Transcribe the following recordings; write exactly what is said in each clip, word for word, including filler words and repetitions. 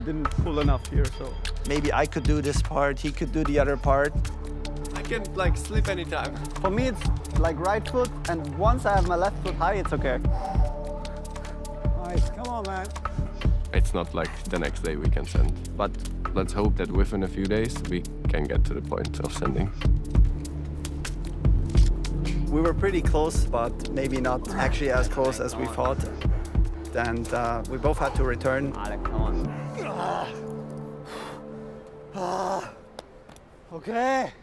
Didn't pull enough here, so. Maybe I could do this part, he could do the other part. I can like slip anytime. For me, it's like right foot, and once I have my left foot high, it's okay. Nice, come on, man. It's not like the next day we can send, but let's hope that within a few days we can get to the point of sending. We were pretty close, but maybe not actually as close as we thought. And uh, we both had to return. Alec, come on. Ah. Ah. Okay.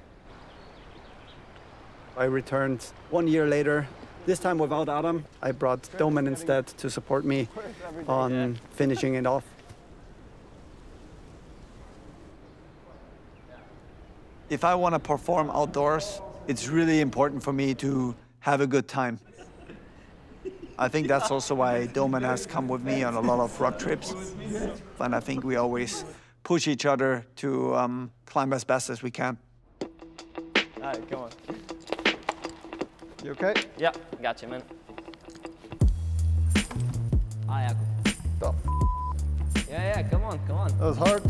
I returned one year later, this time without Adam. I brought Domen instead to support me on finishing it off. If I want to perform outdoors, it's really important for me to have a good time. I think that's also why Domen has come with me on a lot of rock trips. And I think we always push each other to um, climb as best as we can. All right, come on. You okay? Yeah, gotcha, man. Ah, yeah. Stop. Yeah, yeah, come on, come on. That was hard.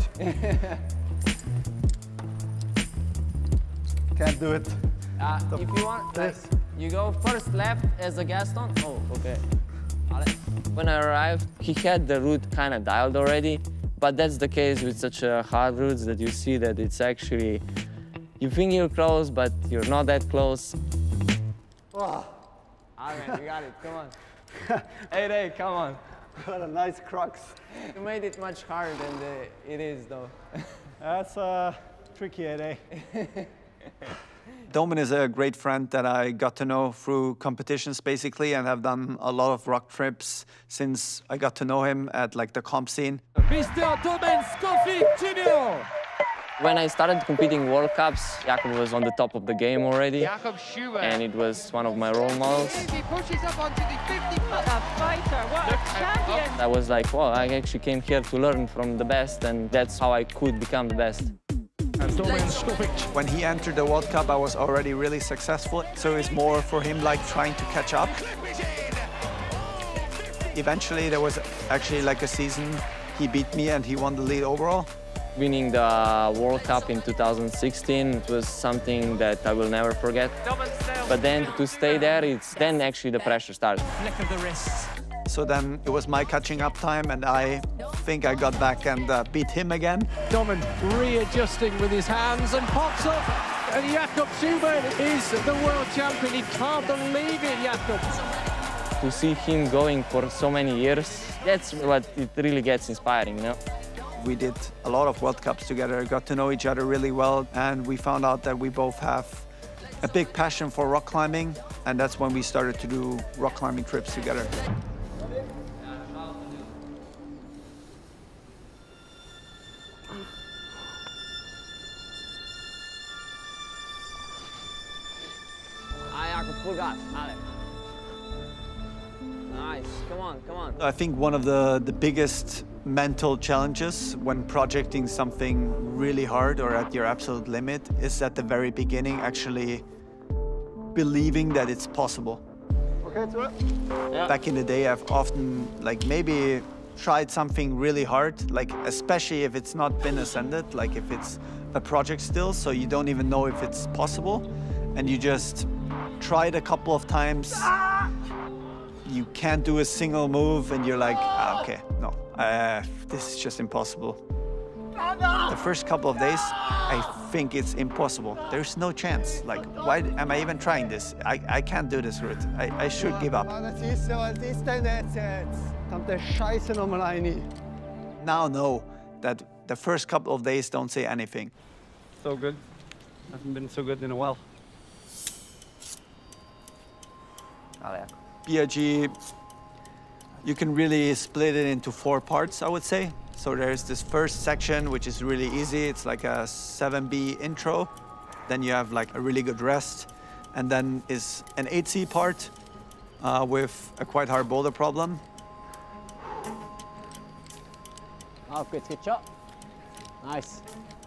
Can't do it. Uh, if you want, like, This. you go first left as a Gaston. Oh, okay. Alec. When I arrived, he had the route kind of dialed already, but that's the case with such a hard routes that you see that it's actually, you think you're close, but you're not that close. Oh, All right, you got it, come on. Hey, hey, come on. what a nice crux. You made it much harder than the, it is, though. That's uh, tricky, eh? Domen is a great friend that I got to know through competitions, basically, and have done a lot of rock trips since I got to know him at like the comp scene. Mister Domen Skofic Junior When I started competing World Cups, Jakub was on the top of the game already, Jakob Schubert. and it was one of my role models. He pushes up onto the fifty. What a fighter, what a champion! I was like, well, I actually came here to learn from the best, and that's how I could become the best. And Domen Skofic. When he entered the World Cup, I was already really successful, so it's more for him like trying to catch up. Eventually, there was actually like a season he beat me and he won the lead overall. Winning the World Cup in two thousand sixteen was something that I will never forget. But then to stay there, it's then actually the pressure started. Flick of the wrists. So then it was my catching up time, and I think I got back and uh, beat him again. Domen readjusting with his hands and pops up. And Jakob Schubert is the world champion. He can't believe it, Jakob. To see him going for so many years, that's what it really gets inspiring, you know? We did a lot of World Cups together, got to know each other really well, and we found out that we both have a big passion for rock climbing, and that's when we started to do rock climbing trips together. Ah, Jakob, full gas, Alec. Nice, come on, come on. I think one of the, the biggest mental challenges when projecting something really hard or at your absolute limit is at the very beginning actually believing that it's possible. Okay, to it. Yeah. Back in the day, I've often like maybe tried something really hard, like especially if it's not been ascended, like if it's a project still, so you don't even know if it's possible, and you just try it a couple of times. You can't do a single move, and you're like, ah, okay, no, uh, this is just impossible. The first couple of days, I think it's impossible. There's no chance. Like, why am I even trying this? I, I can't do this route. I, I should give up. Was ist, was ist denn jetzt jetzt? Verdammte Scheiße nochmal eine. Now know that the first couple of days don't say anything. So good. Hasn't been so good in a while. Alec. B I G, you can really split it into four parts, I would say. So there's this first section, which is really easy. It's like a seven B intro. Then you have like a really good rest. And then is an eight C part uh, with a quite hard boulder problem. Oh, good, good shot. Nice.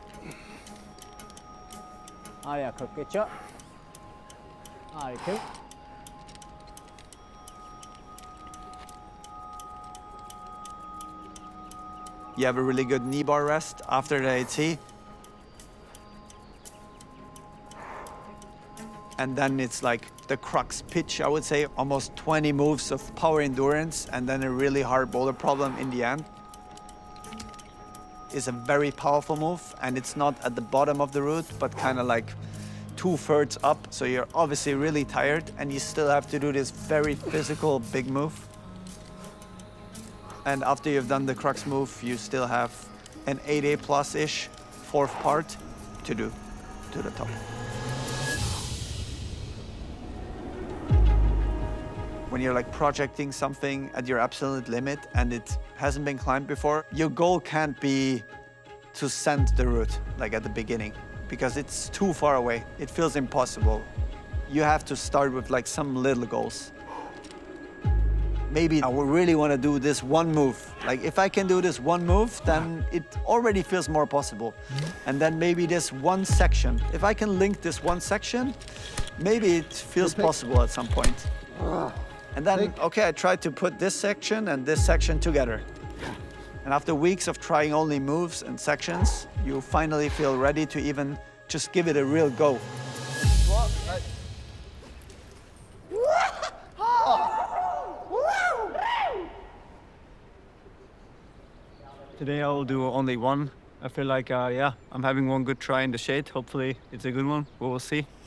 Oh, yeah, good shot. Oh, cool. You have a really good knee bar rest after the AT. And then it's like the crux pitch, I would say, almost twenty moves of power endurance and then a really hard boulder problem in the end. It's a very powerful move, and it's not at the bottom of the route, but kind of like two thirds up. So you're obviously really tired and you still have to do this very physical big move. And after you've done the crux move, you still have an eight A plus-ish fourth part to do to the top. When you're like projecting something at your absolute limit and it hasn't been climbed before, your goal can't be to send the route like at the beginning because it's too far away. It feels impossible. You have to start with like some little goals. Maybe I would really want to do this one move. Like if I can do this one move, then it already feels more possible. And then maybe this one section. If I can link this one section, maybe it feels possible at some point. And then, okay, I tried to put this section and this section together. And after weeks of trying only moves and sections, you finally feel ready to even just give it a real go. Today I will do only one. I feel like, uh, yeah, I'm having one good try in the shade. Hopefully it's a good one. We will see.